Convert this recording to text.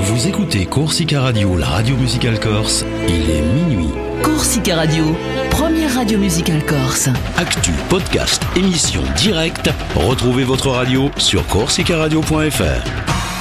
Vous écoutez Corsica Radio, la radio musicale corse, il est minuit. Corsica Radio, première radio musicale corse. Actu, podcast, émission directe, retrouvez votre radio sur corsicaradio.fr.